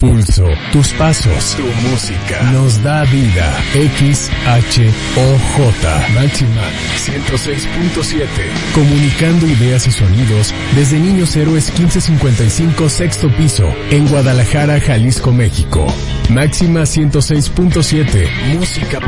Pulso, tus pasos, tu música, nos da vida. XHOJ, Máxima 106.7. Comunicando ideas y sonidos desde Niños Héroes 1555, sexto piso, en Guadalajara, Jalisco, México. Máxima 106.7, música